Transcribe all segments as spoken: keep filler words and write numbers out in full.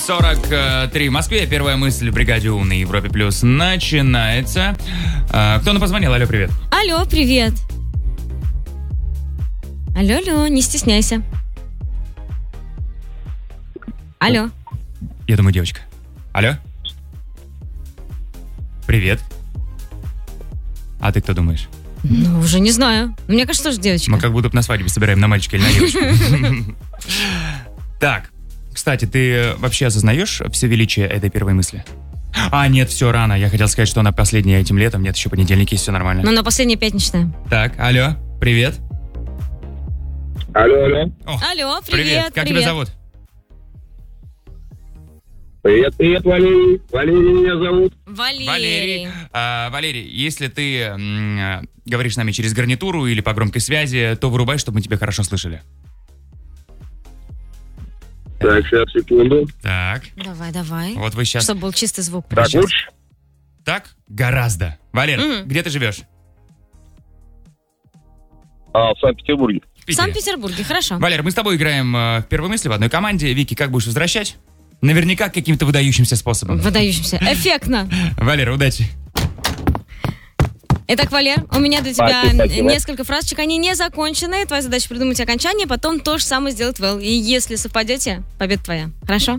сорок три в Москве. Первая мысль в бригаде У на Европе Плюс начинается. А, кто нам позвонил? Алло, привет. Алло, привет. Алло, алло, не стесняйся. Алло. Я думаю, девочка. Алло. Привет. А ты кто думаешь? Ну, уже не знаю. Мне кажется, тоже девочка. Мы как будто бы на свадьбе собираем на мальчика или на девочку. Так, кстати, ты вообще осознаешь все величие этой первой мысли? А, нет, все рано. Я хотел сказать, что она последняя этим летом. Нет, еще понедельник есть, все нормально. Ну, на последняя пятничная. Так, алло, привет. Алло, алло. О, Алло, привет, привет. Как привет. тебя зовут? Привет, привет, Валерий. Валерий меня зовут. Валерий. Валерий. А, Валерий, если ты м, говоришь с нами через гарнитуру или по громкой связи, то вырубай, чтобы мы тебя хорошо слышали. Так, сейчас, секунду. Так, Давай, давай. вот вы сейчас... Чтобы был чистый звук. Так, Сейчас. лучше? Так? Гораздо. Валер, Мгм. где ты живешь? А, в Санкт-Петербурге. В В Питере. Санкт-Петербурге, хорошо. Валер, мы с тобой играем э, в первой мысли в одной команде. Вики, как будешь возвращать? Наверняка каким-то выдающимся способом. Выдающимся. Эффектно. Валер, удачи. Итак, Валер, у меня для тебя Спасибо, спасибо. несколько фразочек. Они не закончены. Твоя задача придумать окончание, потом то же самое сделать Вэл. И если совпадете, победа твоя. Хорошо?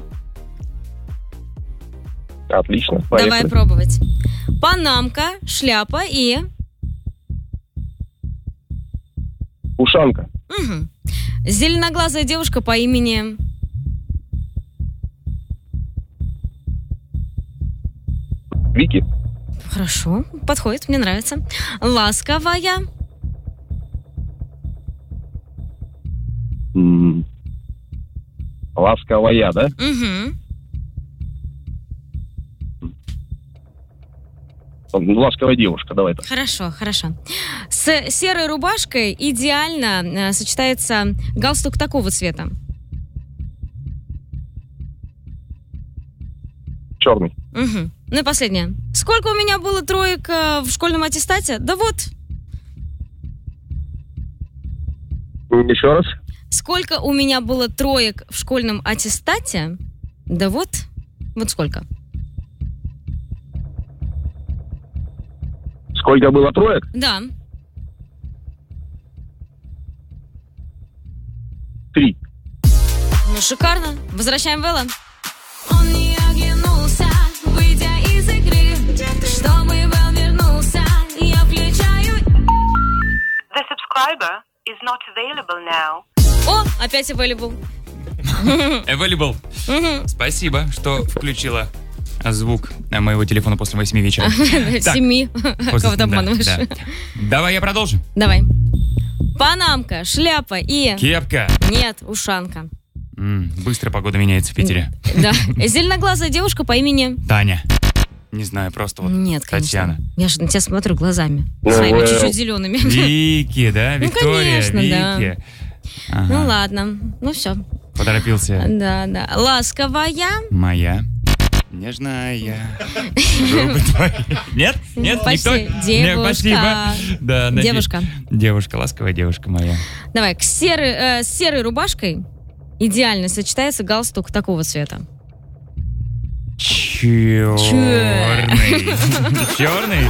Отлично, Давай поехали. пробовать. Панамка, шляпа и... Ушанка. Угу. Зеленоглазая девушка по имени... Вики. Хорошо, подходит, мне нравится. Ласковая. М, Ласковая, да? Угу. Ласковая девушка, давай так. Хорошо, хорошо. С серой рубашкой идеально э, сочетается галстук такого цвета. Черный. Угу. Ну и последнее. Сколько у меня было троек э, в школьном аттестате? Да вот. Еще раз. Сколько у меня было троек в школьном аттестате? Да вот. Вот сколько? Сколько было троек? Да. Три. Ну, шикарно. Возвращаем Вэлла. Он не оглянулся, выйдя из игры. Чтобы Вэл вернулся, я включаю. The subscriber is not available now. О, опять available. Available. Мгм. Спасибо, что включила звук моего телефона после восьми вечера. Так, Семи. после- Кого ты да, обманываешь? да. Давай я продолжу. Давай. Панамка, шляпа и... Кепка. Нет, ушанка. М, быстро погода меняется в Питере. Да. Зеленоглазая девушка по имени... Таня. Не знаю, просто вот Нет, конечно. Татьяна. Я же на тебя смотрю глазами. Ну, Своими Вэл. чуть-чуть зелеными. Вики, да? Ну, Виктория, конечно, да. Вики. Ага, Ну ладно. Ну все. Поторопился. Да, да. Ласковая. Моя. Нежная. Губы твои. Нет? Нет? Почти. Никто? Девушка. Нет, спасибо. Да, наде- Девушка. Девушка, ласковая девушка моя. Давай, к серой, э, с серой рубашкой идеально сочетается галстук такого цвета. Черный. Черный?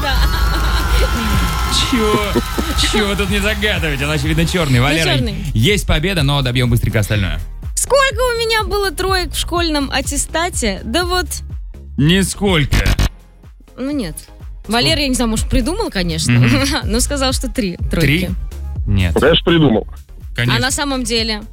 Чё? Чего тут не загадывать? Он, очевидно, черный. Валера, черный. есть победа, но добьем быстренько остальное. Сколько у меня было троек в школьном аттестате? Да вот, Нисколько. ну нет. Валер, я не знаю, может, придумал, конечно, но сказал, что три тройки. Три? Нет, Я же придумал. А конечно. на самом деле?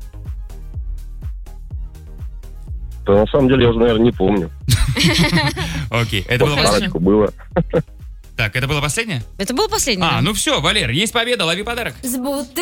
Да, на самом деле я уже, наверное, не помню. Окей, это было Хорошо. последнее? Парочку было. Так, это было последнее? Это был последний. А, да? ну все, Валер, есть победа, лови подарок. С бутылкой